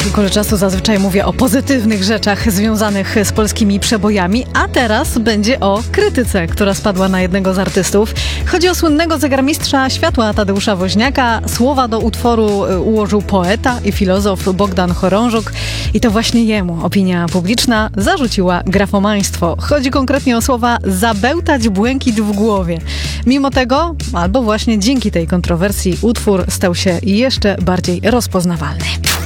Półkole czasu zazwyczaj mówię o pozytywnych rzeczach związanych z polskimi przebojami, a teraz będzie o krytyce, która spadła na jednego z artystów. Chodzi o słynnego zegarmistrza światła Tadeusza Woźniaka. Słowa do utworu ułożył poeta i filozof Bogdan Chorążuk i to właśnie jemu opinia publiczna zarzuciła grafomaństwo. Chodzi konkretnie o słowa zabełtać błękit w głowie. Mimo tego, albo właśnie dzięki tej kontrowersji, utwór stał się jeszcze bardziej rozpoznawalny.